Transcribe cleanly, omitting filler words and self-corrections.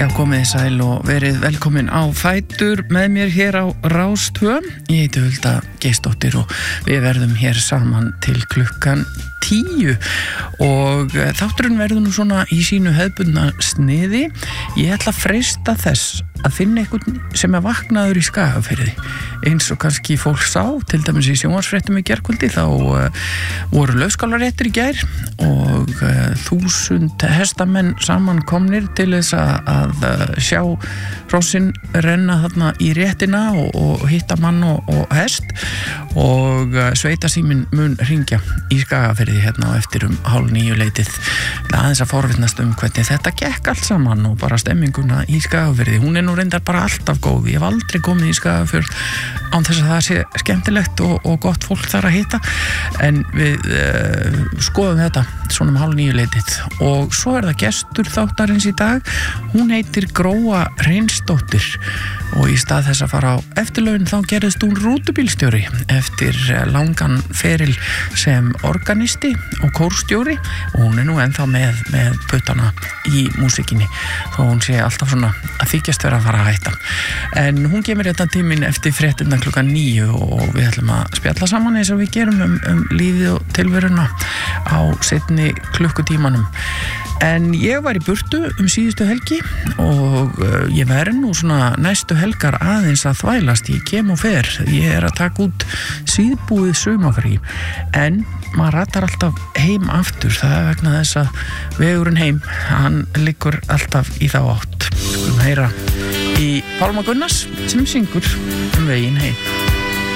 Já, komið sæl og verið velkomin á Fætur með mér hér á Rás 2. Ég heiti Hulda Geirsdóttir og við verðum hér saman til klukkan 10 og þátturinn verður nú svona í sínu hefðbundna sniði. Ég ætla að freista þess að finna einhvern sem vaknaður í Skagafirði, eins og kannski fólk sá, til dæmis í sjónvarpsfréttum í gærkvöldi, þá voru laufskálaréttir í gær og 1000 hestamenn samankomnir til þess að sjá hrossin renna þarna í réttina og hitta mann og hest, og sveitasíminn mun hringja í Skagafirði hérna á eftir 8:30 leitið, aðeins að forvitnast hvernig þetta gekk allt saman og bara stemminguna í Skagafirði. Hún nú reyndar bara alltaf góð. Ég hef aldrei komið í Skagafjörð án þess að það sé skemmtilegt og gott fólk þar að hitta, en við skoðum þetta svona 8:30 leitið. Og svo það gestur þáttarins í dag. Hún heitir Gróa Reynsdóttir og í stað þess að fara á eftirlaun þá gerðist hún rútubílstjóri eftir langan feril sem organisti og kórstjóri, og hún nú ennþá með puttana í músikinni þó hún sé alltaf svona að þykjast vera að fara að hætta. En hún kemur þetta tíminn eftir fréttina klukkan 9 og við ætlum að spjalla saman eins og við gerum um lífið og tilveruna á seinni klukkutímanum. En ég var í burtu síðustu helgi og ég verð nú svona næstu helgar aðeins að þvælast. Ég kem og fer. Ég að taka út síðbúið sumarfrí, en maður ratar alltaf heim aftur. Það vegna þess að vegurinn heim, hann liggur alltaf í þá átt. Skulum heyra í Pálma Gunnars sem syngur veginn heim.